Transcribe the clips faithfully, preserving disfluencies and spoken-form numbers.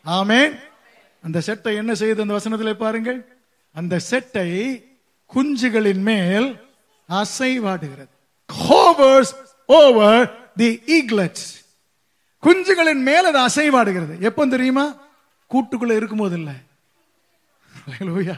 ஆமென். அந்த செட்டை என்ன செய்யுது அந்த வசனத்திலே பாருங்கள். அந்த செட்டை குஞ்சுகளின் மேல் அசைவாடுகிறது. Hovers over the eaglets. குஞ்சுகளின் மேல் அது அசைவாடுகிறது. எப்போ தெரியுமா? கூட்டுக்குள்ள இருக்கும்போது இல்ல. Hallelujah.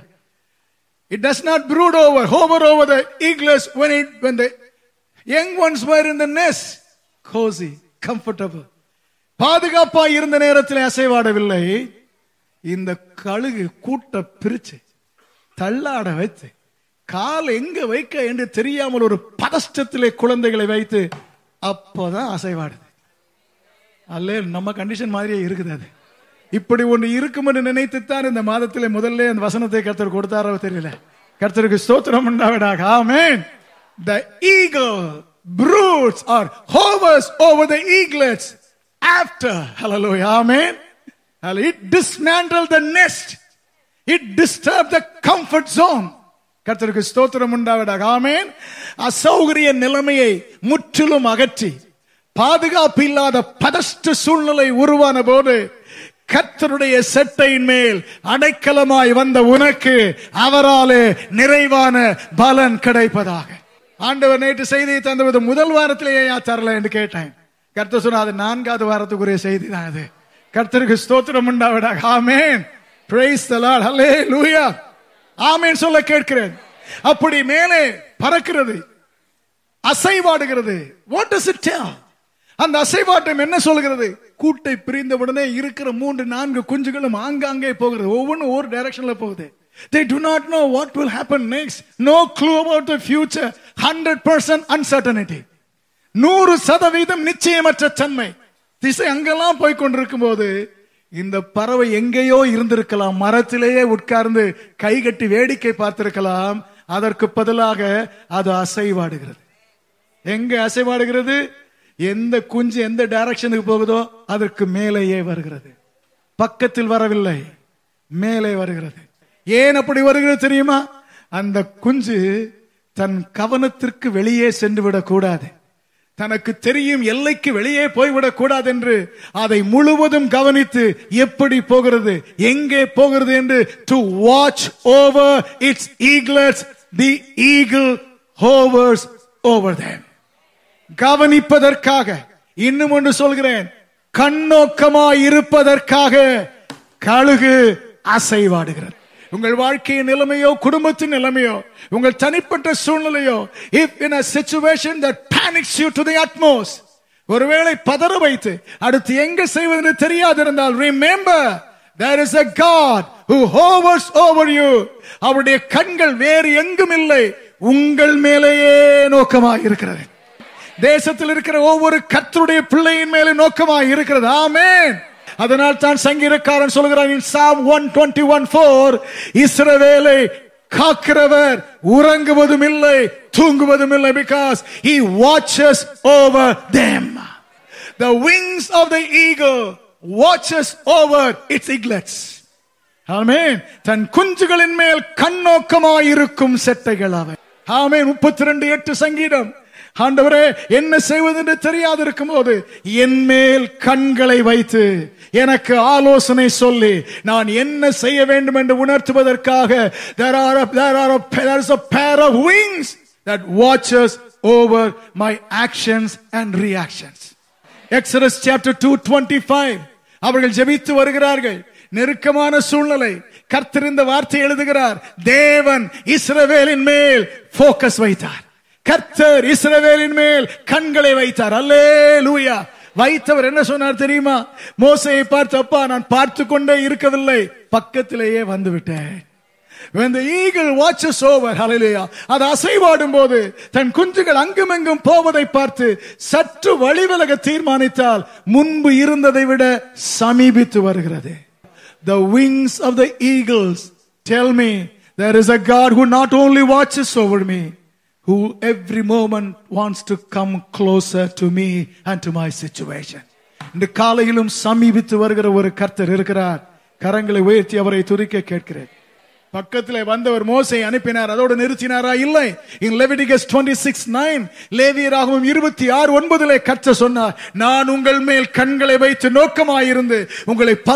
It does not brood over, hover over the eaglets when it when the young ones were in the nest. Cozy, comfortable. பாதுகாப்பா இருந்த நேரத்தில் அசைவாடவில்லை. இந்த கழுகு கூட்ட பிரிச்சு தள்ளாட வைத்து கால் எங்க வைக்க என்று தெரியாமல் ஒரு பதஷ்டத்திலே குழந்தைகளை வைத்து அப்போதான் அசைவாடுது. அல்ல நம்ம கண்டிஷன் மாதிரியே இருக்குது. அது இப்படி ஒன்று இருக்கும் என்று நினைத்துத்தான் இந்த மாதத்திலே முதல்ல அந்த வசனத்தை கர்த்தர் கொடுத்தாரோ தெரியல. கர்த்தருக்கு ஸ்தோத்திரம் உண்டாவதாக. ஆமென். The eagle broods or hovers over the eaglets after. Hallelujah. Amen. It dismantled the nest. It disturbed the comfort zone. கர்த்தருக்கு ஸ்தோத்திரம் உண்டாவதாக. ஆமென். அசௌகரிய நிலைமையை முற்றிலும் அகற்றி பாதுகாப்பு இல்லாத பதஷ்ட சூழ்நிலை உருவான போது கர்த்தருடைய செட்டையின் மேல் அடைக்கலமாய் வந்த உனக்கு அவராலே நிறைவான பலன் கிடைப்பதாக. ஆண்டவர் நேற்று செய்தியை தந்தது முதல் வாரத்திலேயே தரல என்று கேட்டேன். கர்த்தர் சொன்ன அது நான்காவது வாரத்துக்குரிய செய்தி தான். அது கர்த்தருக்கு ஸ்தோத்திரம் உண்டாவதாக. ஆமென். Praise the Lord. Hallelujah. ஆமென் சொல்ல கேட்கிறேன். அப்படி மேலே பறக்கிறது, அசைவாடுகிறது. What does it tell? அந்த அசைவாட்டம் என்ன சொல்கிறது? கூட்டை பிரிந்தவுடனே இருக்கிற மூன்று நான்கு குஞ்சுகளும் ஆங்காங்கே போகிறது. ஒவ்வொன்றும் ஒரு டைரக்ஷன்ல போகுது. They do not know what will happen next. No clue about the future. one hundred percent uncertainty. நூறு சதவீதம் நிச்சயமற்ற தன்மை. திசை அங்கெல்லாம் போய் கொண்டிருக்கும் போது இந்த பறவை எங்கேயோ இருந்திருக்கலாம். மரத்திலேயே உட்கார்ந்து கைகட்டி வேடிக்கை பார்த்திருக்கலாம். அதற்கு பதிலாக அது அசைவாடுகிறது. எங்க அசைவாடுகிறது? எந்த குஞ்சு எந்த டைரக்ஷனுக்கு போகுதோ அதற்கு மேலேயே வருகிறது. பக்கத்தில் வரவில்லை, மேலே வருகிறது. ஏன் அப்படி வருகிறது தெரியுமா? அந்த குஞ்சு தன் கவனத்திற்கு வெளியே சென்று விடக் கூடாது, தனக்கு தெரியும் எல்லைக்கு வெளியே போய்விடக் கூடாது என்று அதை முழுவதும் கவனித்து எப்படி போகிறது, எங்கே போகிறது என்று to watch over its eaglets. The eagle hovers over them. கவனிப்பதற்காக, இன்னும் ஒன்று சொல்கிறேன், கண்ணோக்கமாய் இருப்பதற்காக கழுகு அசைவாடுகிறது. உங்கள் வாழ்க்கையின் நிலைமையோ, குடும்பத்தின் நிலைமையோ, உங்கள் தனிப்பட்ட சூழ்நிலையோ, if in a situation that panics you to the utmost, ஒருவேளை பதற வைத்து அடுத்து எங்க செய்வதென்று தெரியாதிருந்தால், remember there is a God who hovers over you. அவருடைய கண்கள் வேறு எங்கும் இல்லை, உங்கள் மேலேயே நோக்கமாக இருக்கிறது. தேசத்தில் இருக்கிற ஒவ்வொரு கர்த்தருடைய பிள்ளையின் மேலே நோக்கமாக இருக்கிறது. ஆமென். அதனால் தான் சங்கீதக்காரன் சொல்கிறான் in Psalm one twenty-one four, இஸ்ரவேலை காக்கிறவர் உறங்குவதும் இல்லை தூங்குவதும் இல்லை, because he watches over them. The wings of the eagle watches over its eaglets. ஆமென். தன் குஞ்சுகளின் மேல் கண்ணோக்கமாய் இருக்கும் செட்டைகள் அவை. ஆமென். முப்பத்தி இரண்டு எட்டு சங்கீதம். ஆண்டவரே, என்ன செய்வது என்று தெரியாது இருக்கும் போது என் மேல் கண்களை வைத்து எனக்கு ஆலோசனை சொல்லி நான் என்ன செய்ய வேண்டும் என்று உணர்த்துவதற்காக there are a, there are a, there is a pair of wings that watches over my actions and reactions. Exodus chapter two twenty-five. அவர்கள் ஜெபித்து வருகிறார்கள். நெருக்கமான சூழ்நிலை. கர்த்தர் இந்த வார்த்தை எழுதுகிறார், தேவன் இஸ்ரவேலின் மேல் போக்கஸ் வைத்தார். கர்த்தர் இஸ்ரவேலின் மேல் கண்களை வைத்தார். அல்லேலூயா. வைத்தவர் என்ன சொன்னார் தெரியுமா? மோசேயை பார்த்து, அப்பா நான் பார்த்து கொண்டே இருக்கவில்லை, பக்கத்திலேயே வந்து விட்டேன். When the eagle watches over, hallelujah, அது அசைவாடும் போது தன் குஞ்சுகள் அங்குமெங்கும் போவதை பார்த்து சற்று வழிவிலக தீர்மானித்தால் முன்பு இருந்ததை விட சமீபித்து வருகிறது. The wings of the eagles tell me there is a God who not only watches over me, who every moment wants to come closer to me and to my situation. இந்த காலையிலும் சமீபித்து வருகிற ஒரு கர்த்தர் இருக்கிறார். கரங்களை உயர்த்தி அவரை துதிக்க கேட்கிறேன். பக்கத்திலே வந்தவர் மோசேயை அனுப்பினார், அதோடு நிறுத்தினாரா? இல்லை. In Leviticus twenty-six nine, லேவியராகமம் இருபத்தி ஆறு ஒன்பதிலே கர்த்தர் சொன்னார், நான் உங்கள் மேல் கண்களை வைத்து நோக்கமாயிருந்து உங்களை